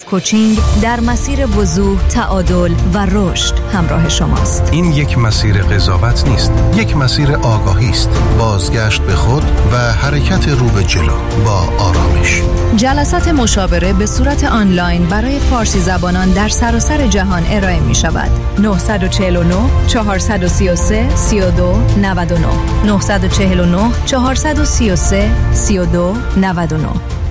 کوچینگ در مسیر وضوح، تعادل و رشد همراه شماست. این یک مسیر قضاوت نیست، یک مسیر آگاهی است. بازگشت به خود و حرکت رو به جلو با آرامش. جلسات مشاوره به صورت آنلاین برای فارسی زبانان در سراسر جهان ارائه می شود. 949 433 32 99 949 433 32 99